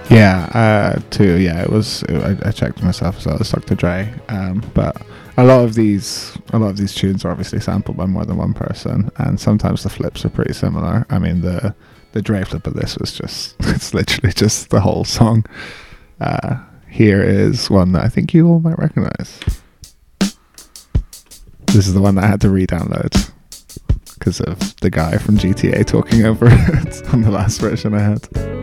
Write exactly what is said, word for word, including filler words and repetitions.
Yeah, uh, too. Yeah, it was. It, I, I checked myself as well. It's doctor Dre. Um, but a lot of these, a lot of these tunes are obviously sampled by more than one person, and sometimes the flips are pretty similar. I mean, the the Dre flip of this was just, it's literally just the whole song. Uh, here is one that I think you all might recognize. This is the one that I had to re-download because of the guy from G T A talking over it on the last version I had.